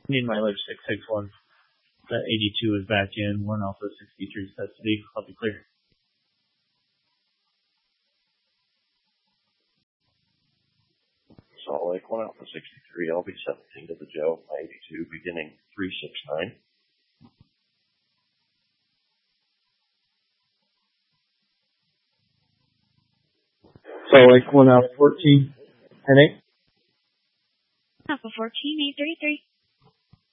Indian mileage 661. That 82 is back in. 1 Alpha 63 custody. I'll be clear. Salt Lake 1 Alpha 63. I'll be 17 to the Joe. 82 beginning 369. Salt Lake 1 Alpha 14. 10-8. Alpha 14, 833.